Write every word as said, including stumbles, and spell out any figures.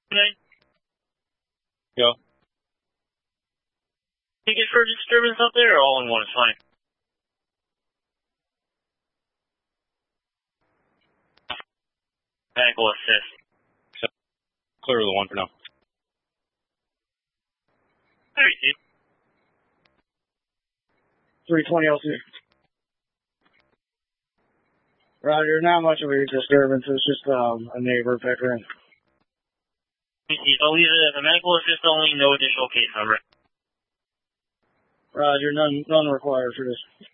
Okay. Go. Ticket for disturbance out there, or all in one is fine? Medical assist. So, clear the one for now. I received. three twenty L C. Roger, not much of a disturbance. It's just um, a neighbor bickering. I'll leave it as a medical assist only, no additional case number. Roger, none, none required for this.